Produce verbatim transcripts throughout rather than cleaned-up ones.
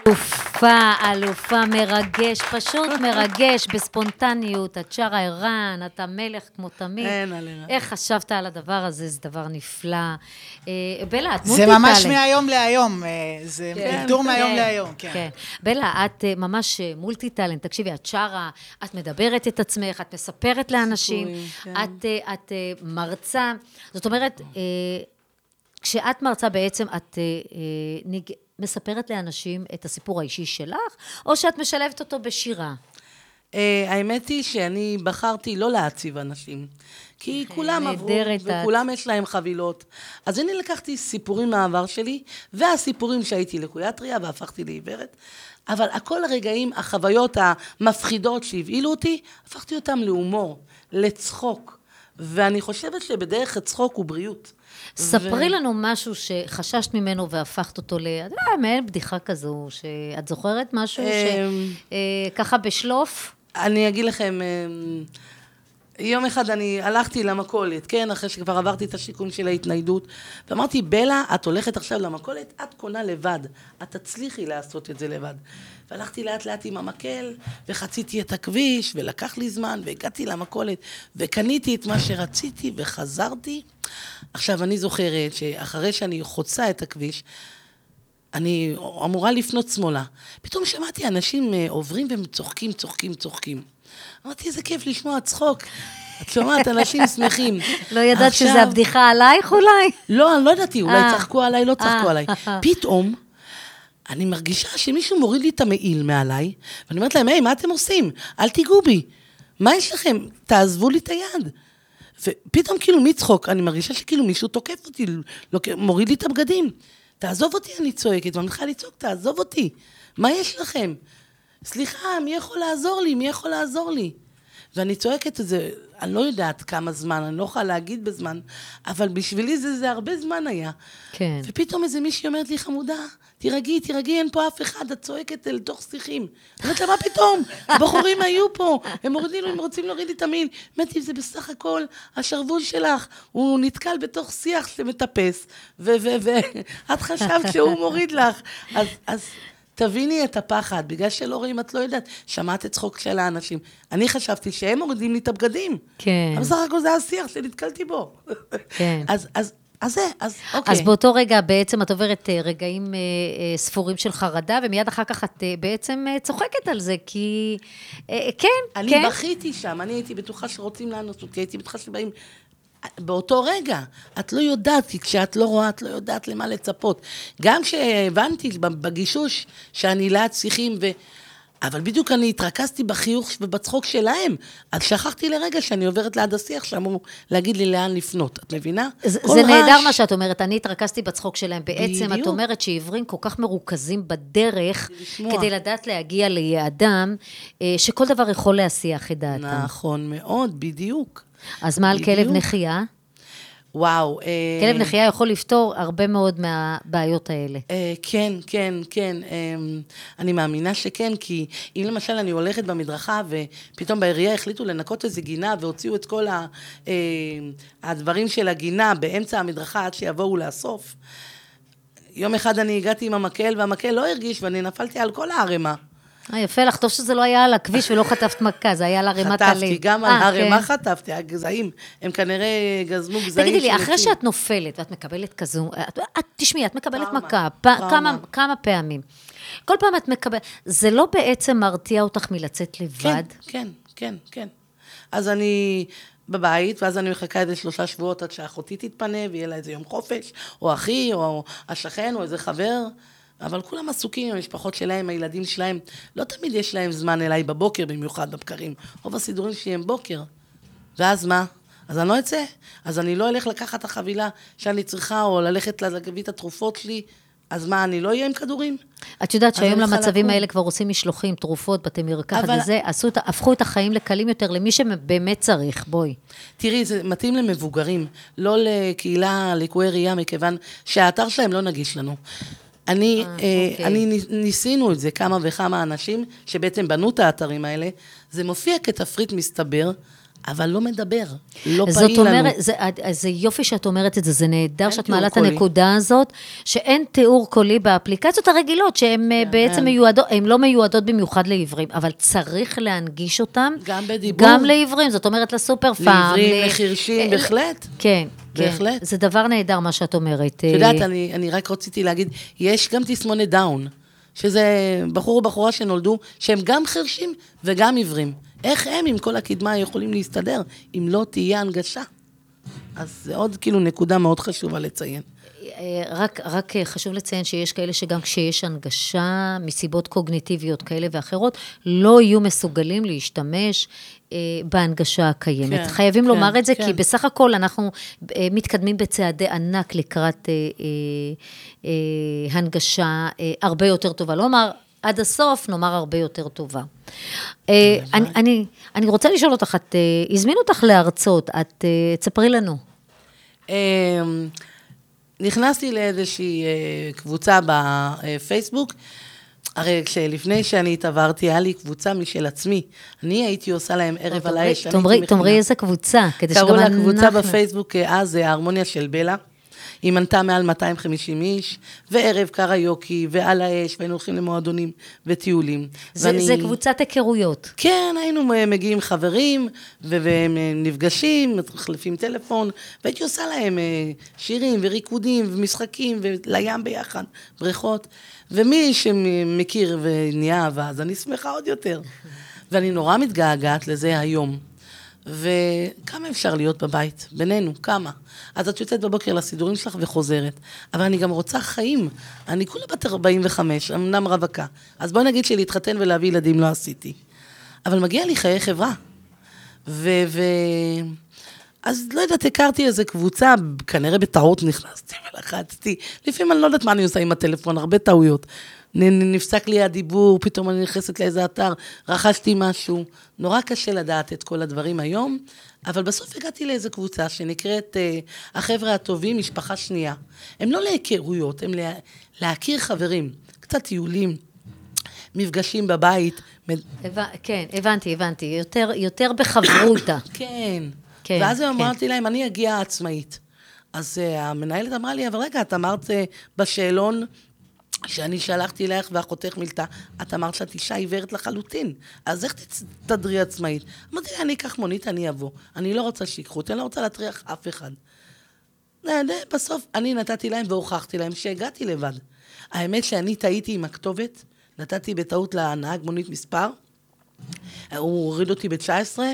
אלופה, אלופה, מרגש, פשוט מרגש, בספונטניות, את שרה ערן, אתה מלך כמו תמיד. אין עלינה. איך חשבת על הדבר הזה, זה דבר נפלא. בלה, את זה מולטי-טאלנט. ממש מהיום להיום, זה אלתור מהיום להיום, כן. בלה, את ממש מולטי-טאלנט, תקשיבי, את שרה, את מדברת את עצמך, את מספרת לאנשים, את מרצה, זאת אומרת, כשאת מרצה בעצם, את מספרת לאנשים את הסיפור האישי שלך, או שאת משלבת אותו בשירה? האמת היא שאני בחרתי לא להציב אנשים, כי כולם עברו, וכולם יש להם חבילות. אז אני לקחתי סיפורים מהעבר שלי, והסיפורים שהייתי לקוית ראייה, והפכתי לעיוורת, אבל הכל הרגעים, החוויות המפחידות שהבהילו אותי, הפכתי אותם להומור, לצחוק. ואני חושבת שבדרך הצחוק הוא בריאות. ספרי לנו משהו שחששת ממנו והפכת אותו ל... מעין בדיחה כזו, שאת זוכרת משהו שככה בשלוף? אני אגיד לכם, יום אחד אני הלכתי למכולת, כן, אחרי שכבר עברתי את השיקום של ההתניידות, ואמרתי, בלה, את הולכת עכשיו למכולת, את קונה לבד, את תצליחי לעשות את זה לבד. והלכתי לאט לאט עם המקל, וחציתי את הכביש, ולקח לי זמן, והגעתי למכולת, וקניתי את מה שרציתי, וחזרתי. עכשיו, אני זוכרת שאחרי שאני חוצה את הכביש, אני אמורה לפנות שמאלה. פתאום שמעתי אנשים עוברים וצוחקים, צוחקים, צוחקים. אמרתי, איזה כיף לשמוע צחוק. את שומעת, אנשים שמחים. לא ידעת שזה הבדיחה עלייך אולי? לא, אני לא ידעתי, אולי צחקו עליי, לא צחקו עליי. פתאום, אני מרגישה שמישהו מוריד לי את המעיל מעליי, ואני אומרת להם, היי, מה אתם עושים? אל תיגעו בי. מה יש לכם? תעזבו לי את היד. ופתאום כאילו מצחוק, אני מרגישה שכאילו מישהו תוקף אותי, מוריד לי את הבגדים. תעזוב אותי, אני צועקת, ואני מתחילה לצעוק, תעזוב אותי. מה יש לכם? סליחה, מי יכול לעזור לי? מי יכול לעזור לי? ואני צועקת את זה, אני לא יודעת כמה זמן, אני לא יכולה להגיד בזמן, אבל בשבילי זה, זה הרבה זמן היה. כן. ופתאום איזה מישהי אומרת לי, חמודה, תירגעי, תירגעי, אין פה אף אחד, את צועקת אל תוך שיחים. אני אומרת לה, מה פתאום? הבחורים היו פה, הם מורידים, הם רוצים להוריד לי את המעיל. אמרתי, זה בסך הכל השרוול שלך, הוא נתקל בתוך שיח שמטפס, ואת חשבת שהוא מוריד לך. אז, אז תביני את הפחד, בגלל שלא רואים, את לא יודעת, שמעת את צחוק של האנשים. אני חשבתי שהם מורידים לי את הבגדים. כן. אבל בסך הכל זה השיח שנתקלתי בו. כן. אז, אז, אז זה, אז אוקיי. אז באותו רגע בעצם את עוברת רגעים ספורים של חרדה, ומיד אחר כך את בעצם צוחקת על זה, כי כן, אני כן. בכיתי שם, אני הייתי בטוחה שרוצים לאנוס אותי, הייתי בטוחה שבאים, באותו רגע, את לא יודעת, כי כשאת לא רואה, את לא יודעת למה לצפות. גם כשהבנתי בגישוש שאני ליד שיחים, ו... אבל בדיוק אני התרכזתי בחיוך ובצחוק שלהם, אז שכחתי לרגע שאני עוברת ליד השיח, שאמרו להגיד לי לאן לפנות, את מבינה? זה, זה נהדר מה שאת אומרת, אני התרכזתי בצחוק שלהם, בעצם בדיוק. את אומרת שעיוורים כל כך מרוכזים בדרך, כדי לדעת להגיע ליעדם, שכל דבר יכול להשיח את דעתם. נכון מאוד, בדיוק. אז מה על כלב נחייה? וואו. כלב נחייה יכול לפתור הרבה מאוד מהבעיות האלה. כן, כן, כן. אני מאמינה שכן, כי אם למשל אני הולכת במדרכה, ופתאום בעירייה החליטו לנקות איזו גינה, והוציאו את כל הדברים של הגינה באמצע המדרכה, עד שיבואו לאסוף. יום אחד אני הגעתי עם המקל, והמקל לא הרגיש, ואני נפלתי על כל הערימה. אה, יפה לך, טוב שזה לא היה על הכביש ולא חטפת מכה, זה היה על ערימת הלב. חטפתי, גם על הרמה חטפתי, הגזעים, הם כנראה גזמו גזעים. תגידי לי, אחרי שאת נופלת, ואת מקבלת כזו, תשמעי, את מקבלת מכה, כמה פעמים. כל פעם את מקבלת, זה לא בעצם מרתיע אותך מלצאת לבד? כן, כן, כן. אז אני בבית, ואז אני מחכה איזה שלושה שבועות עד שאחותי תתפנה, ויהיה לה איזה יום חופש, או אחי, או השכן, או איזה חבר. אבל כולם עסוקים עם המשפחות שלהם, הילדים שלהם, לא תמיד יש להם זמן אליי בבוקר, במיוחד בבקרים. רוב הסידורים שלי הם בוקר. ואז מה? אז אני לא אצא. אז אני לא אלך לקחת את החבילה שאני צריכה, או ללכת להביא את התרופות שלי. אז מה, אני לא אהיה עם כדורים? את יודעת שהיום למצבים האלה כבר עושים משלוחים, תרופות, בתי מרקחת וזה, הפכו את החיים לקלים יותר למי שבאמת צריך, בואי. תראי, זה מתאים למבוגרים, לא לקהילה, לקויי ראייה, מכיוון שהאתר שלהם לא נגיש לנו. אני, אה, אני ניסינו את זה כמה וכמה אנשים שבעצם בנו את האתרים האלה, זה מופיע כתפריט מסתבר, אבל לא מדבר, לא זאת פעיל לנו. אומרת, זה, זה יופי שאת אומרת את זה, זה נהדר שאת תיאור מעלה את קולי. הנקודה הזאת, שאין תיאור קולי באפליקציות הרגילות, שהן כן, בעצם אין. מיועדות, הן לא מיועדות במיוחד לעברים, אבל צריך להנגיש אותן, גם בדיבור. גם לעברים, זאת אומרת לסופר פארם. לעברים, ל- לחרשים, ל- בהחלט. כן, כן. בהחלט. זה דבר נהדר מה שאת אומרת. את יודעת, אני, אני רק רציתי להגיד, יש גם תסמונת דאון, שזה בחור או בחורה שנולדו, שהם גם חרשים וגם עיוורים. איך הם עם כל הקדמה יכולים להסתדר, אם לא תהיה הנגשה? אז זה עוד כאילו נקודה מאוד חשובה לציין. רק, רק חשוב לציין שיש כאלה שגם כשיש הנגשה מסיבות קוגניטיביות כאלה ואחרות, לא יהיו מסוגלים להשתמש אה, בהנגשה הקיימת. כן, חייבים כן, לומר את זה, כן. כי בסך הכל אנחנו אה, מתקדמים בצעדי ענק לקראת אה, אה, אה, הנגשה אה, הרבה יותר טובה. לא אומר עד הסוף, נאמר הרבה יותר טובה. אה, אני, אני, אני רוצה לשאול אותך, את, אה, הזמינו אותך להרצות, את אה, תספרי לנו. אמ, נכנסתי לאיזושהי אה, קבוצה בפייסבוק, הרי כשלפני שאני התעברתי, היה לי קבוצה משל עצמי. אני הייתי עושה להם ערב על האש. אני הייתי מכינה. תאמרי איזה קבוצה, כדי שגם קראו לה אנחנו... קבוצה בפייסבוק אז, ההרמוניה של בלה. היא מנתה מעל מאתיים וחמישים איש, וערב קריוקי, ועל האש, והיינו הולכים למועדונים וטיולים. זה, ואני... זה קבוצת היכרויות. כן, היינו מגיעים חברים, ונפגשים, מחליפים טלפון, והייתי עושה להם שירים וריקודים ומשחקים, ולים ביחד, בריכות. ומי שמכיר ונהיה אהבה, אז אני שמחה עוד יותר. ואני נורא מתגעגעת לזה היום. וכמה אפשר להיות בבית, בינינו, כמה. אז את יוצאת בבוקר לסידורים שלך וחוזרת. אבל אני גם רוצה חיים. אני כולה בת ארבעים וחמש, אמנם רווקה. אז בואי נגיד שלהתחתן ולהביא ילדים לא עשיתי. אבל מגיע לי חיי חברה. ו... ו... אז לא יודעת, הכרתי איזו קבוצה, כנראה בטעות נכנסתי ולחצתי. לפעמים אני לא יודעת מה אני עושה עם הטלפון, הרבה טעויות. נפסק לי הדיבור, פתאום אני נכנסת לאיזה אתר, רכשתי משהו. נורא קשה לדעת את כל הדברים היום, אבל בסוף הגעתי לאיזו קבוצה שנקראת uh, החבר'ה הטובים, משפחה שנייה. הם לא להיכרויות, הם לה, להכיר חברים, קצת טיולים, מפגשים בבית. הבנ... כן, הבנתי, הבנתי. יותר, יותר בחברותה. כן. כן. ואז כן. אמרתי להם, אני אגיע עצמאית. אז uh, המנהלת אמרה לי, אבל רגע, את אמרת uh, בשאלון, שאני שלחתי לך ואחותך מילתה, את אמרת שאת אישה עיוורת לחלוטין, אז איך תדרי עצמאית? אמרתי לה, אני אקח מונית, אני אבוא. אני לא רוצה שיקחו אותי, אני לא רוצה להטריח אף אחד. בסוף אני נתתי להם והוכחתי להם שהגעתי לבד. האמת שאני טעיתי עם הכתובת, נתתי בטעות לנהג מונית מספר, הוא הוריד אותי ב-תשע עשרה,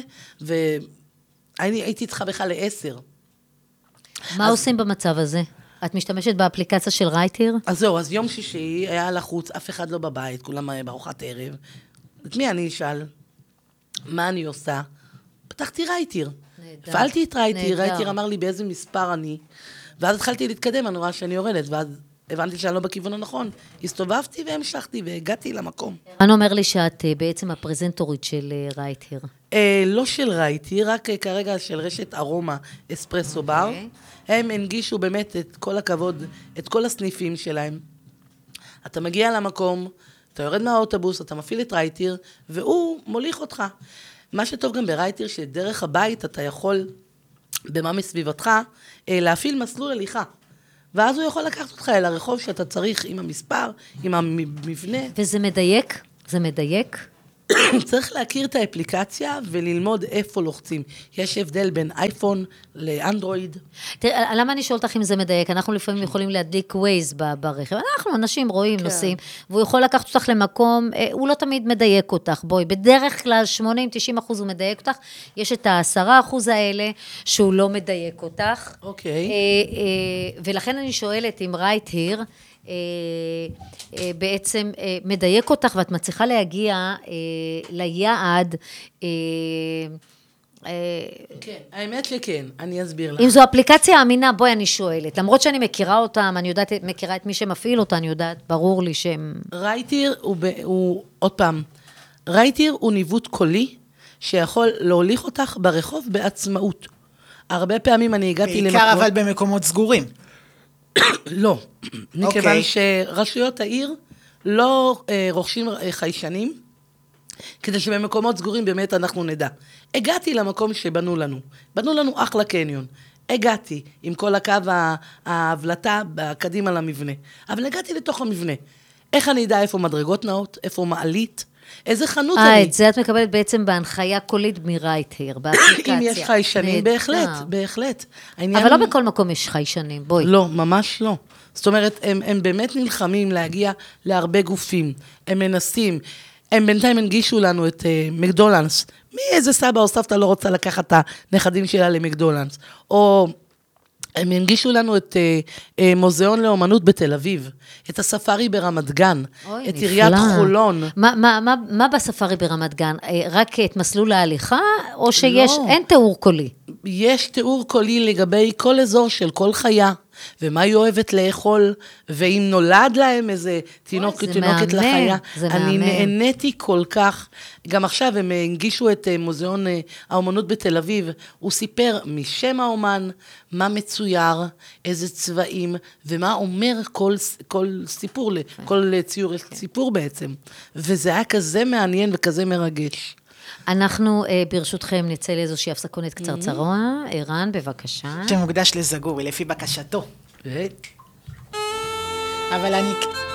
והייתי צריכה בכלל ל-עשר. מה אז... עושים במצב הזה? את משתמשת באפליקציה של רייטיר? אז זהו, אז יום שישי היה לחוץ, אף אחד לא בבית, כולם בארוחת ערב. את מי אני אשאל? מה אני עושה? פתחתי רייטיר. נהדר. הפעלתי את רייטיר, רייטיר אמר לי באיזה מספר אני, ואז התחלתי להתקדם, אני רואה שאני יורדת, ואז הבנתי שאני לא בכיוון הנכון. הסתובבתי והמשכתי והגעתי למקום. אני אומר לי שאת בעצם הפרזנטורית של רייטיר. אה, לא של רייטיר, רק כרגע של רשת ארומה אספרסו בר. הם הנגישו באמת את כל הכבוד, את כל הסניפים שלהם. אתה מגיע למקום, אתה יורד מהאוטובוס, אתה מפעיל את רייטיר, והוא מוליך אותך. מה שטוב גם ברייטיר, שדרך הבית אתה יכול, במה מסביבתך, להפעיל מסלול הליכה. ואז הוא יכול לקחת אותך אל הרחוב שאתה צריך עם המספר, עם המבנה. וזה מדייק? זה מדייק? צריך להכיר את האפליקציה וללמוד איפה לוחצים. יש הבדל בין אייפון לאנדרואיד. תראה, למה אני שואלת לך אם זה מדייק? אנחנו לפעמים יכולים להדליק ווייז ברכב. אנחנו, אנשים רואים, נוסעים, והוא יכול לקחת אותך למקום, הוא לא תמיד מדייק אותך. בואי, בדרך כלל שמונים תשעים אחוז הוא מדייק אותך, יש את ה-עשרה אחוז האלה שהוא לא מדייק אותך. אוקיי. ולכן אני שואלת אם רייטיר, בעצם מדייק אותך, ואת מצליחה להגיע ליעד. כן, האמת שכן, אני אסביר לך. אם זו אפליקציה אמינה, בואי אני שואלת, למרות שאני מכירה אותם, אני יודעת, מכירה את מי שמפעיל אותה, אני יודעת, ברור לי שהם... רייטיר הוא, הוא עוד פעם, רייטיר הוא ניווט קולי, שיכול להוליך אותך ברחוב בעצמאות. הרבה פעמים אני הגעתי למקום... בעיקר אבל במקומות סגורים. לא, מכיוון שרשויות העיר לא רוכשים חיישנים, כדי שבמקומות סגורים באמת אנחנו נדע. הגעתי למקום שבנו לנו. בנו לנו אחלה קניון. הגעתי עם כל הקו ההבלטה קדימה למבנה. אבל הגעתי לתוך המבנה. איך אני יודע איפה מדרגות נאות, איפה מעלית, איזה חנות אני. אה, את זה את מקבלת בעצם בהנחיה קולית מרייטהיר, באפליקציה. אם יש חיישנים, בהחלט, בהחלט. אבל לא בכל מקום יש חיישנים, בואי. לא, ממש לא. זאת אומרת, הם, הם באמת נלחמים להגיע להרבה גופים. הם מנסים. הם בינתיים הנגישו לנו את uh, מקדולנס. מי איזה סבא או סבתא לא רוצה לקחת את הנכדים שלה למקדולנס? או הם הנגישו לנו את uh, uh, מוזיאון לאומנות בתל אביב, את הספארי ברמת גן, אוי, את נפלא. עיריית חולון. מה, מה, מה, מה בספארי ברמת גן? רק את מסלול ההליכה, או שיש, לא. אין תיאור קולי? יש תיאור קולי לגבי כל אזור של כל חיה, ומה היא אוהבת לאכול, ואם נולד להם איזה תינוק, אוי, תינוקת מהמם, לחיה. זה אני מהמם. נהניתי כל כך. גם עכשיו הם הנגישו את מוזיאון האומנות בתל אביב. הוא סיפר משם האומן, מה מצויר, איזה צבעים, ומה אומר כל, כל סיפור, כל ציור סיפור בעצם. וזה היה כזה מעניין וכזה מרגש. אנחנו, ברשותכם, נצא לאיזושהי הפסקונת קצרצרה. ערן, בבקשה. שמוקדש לזגורי, לפי בקשתו. אבל אני...